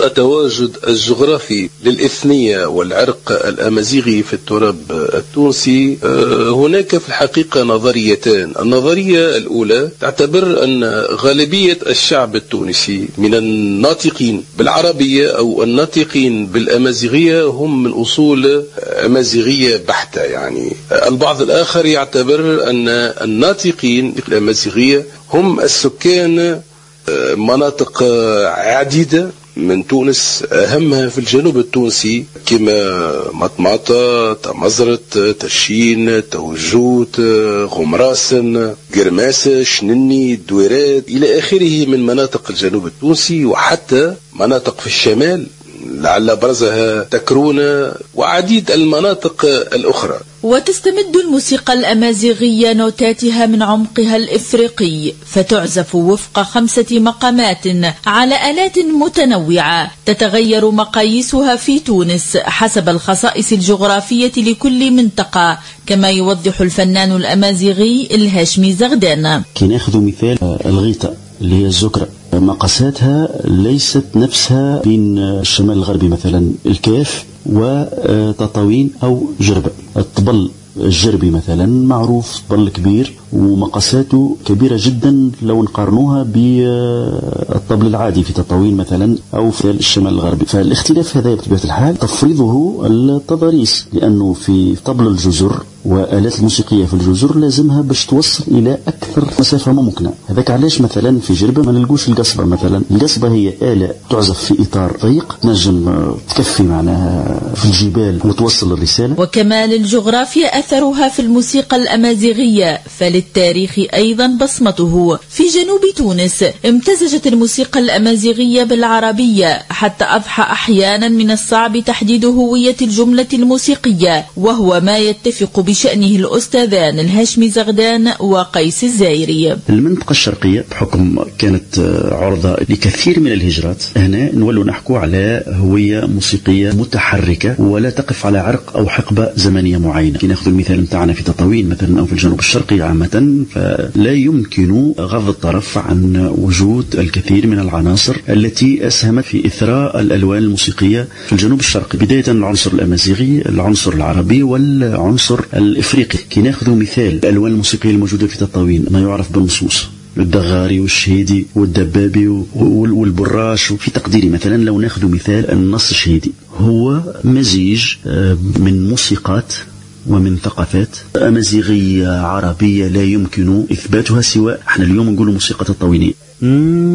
التواجد الجغرافي للإثنية والعرق الأمازيغي في التراب التونسي، هناك في الحقيقة نظريتان. النظرية الأولى تعتبر أن غالبية الشعب التونسي من الناطقين بالعربية أو الناطقين بالأمازيغية هم من أصول أمازيغية بحتة. يعني البعض الآخر يعتبر أن الناطقين بالأمازيغية هم السكان مناطق عديدة من تونس، أهمها في الجنوب التونسي كما مطماطة، تمزرت، ترشين، توجوت، غمراسن، قرماسة، شنني، دويرات إلى آخره من مناطق الجنوب التونسي، وحتى مناطق في الشمال لعل برزها تكرونة وعديد المناطق الأخرى. وتستمد الموسيقى الأمازيغية نوتاتها من عمقها الإفريقي، فتعزف وفق 5 مقامات على آلات متنوعة تتغير مقاييسها في تونس حسب الخصائص الجغرافية لكل منطقة، كما يوضح الفنان الأمازيغي الهاشمي زغدان. كي ناخذ مثال الغيطة اللي هي الزكرة، مقاساتها ليست نفسها بين الشمال الغربي مثلا الكاف وتطاوين أو جربة. الطبل الجربي مثلا معروف طبل كبير ومقاساته كبيرة جدا لو نقارنوها بالطبل العادي في تطاوين مثلا أو في الشمال الغربي. فالاختلاف هذا بطبيعة الحال تفرضه التضاريس، لأنه في طبل الجزر وآلات الموسيقية في الجزر لازمها باش توصل إلى أكثر مسافة ممكنة. هذاك علاش مثلا في جربة ما نلقوش القصبة مثلا. القصبة هي آلة تعزف في إطار ضيق تنجم تكفي معناها في الجبال وتوصل الرسالة. وكمال الجغرافيا أثرها في الموسيقى الأمازيغية، فللتاريخ أيضا بصمته. في جنوب تونس امتزجت الموسيقى الأمازيغية بالعربية حتى أضحى أحيانا من الصعب تحديد هوية الجملة الموسيقية، وهو ما يتفق بشأنه الأستاذان الهاشمي زغدان وقيس الزايري. المنطقة الشرقية بحكم كانت عرضة لكثير من الهجرات، هنا نولوا نحكوا على هوية موسيقية متحركة ولا تقف على عرق أو حقبة زمنية معينة. كي ناخذ المثال متاعنا في تطاوين مثلا أو في الجنوب الشرقي عامة، فلا يمكن غض الطرف عن وجود الكثير من العناصر التي أسهمت في إثراء الألوان الموسيقية في الجنوب الشرقي، بداية العنصر الأمازيغي، العنصر العربي، والعنصر الإفريقي. كي ناخذ مثال الألوان الموسيقية الموجودة في تطاوين ما يعرف بالنصوص، الدغاري والشهيدي والدبابي والبراش. وفي تقديري مثلا لو ناخذ مثال النص الشهيدي، هو مزيج من موسيقات ومن ثقافات أمازيغية عربية لا يمكن إثباتها سواء احنا اليوم نقول موسيقى تطاوينية.